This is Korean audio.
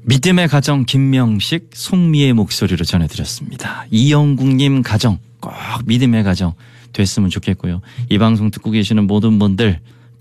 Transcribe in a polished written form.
믿음의 가정 김명식, 송미의 목소리로 전해드렸습니다. 이영국님 가정 꼭 믿음의 가정 됐으면 좋겠고요. 이 방송 듣고 계시는 모든 분들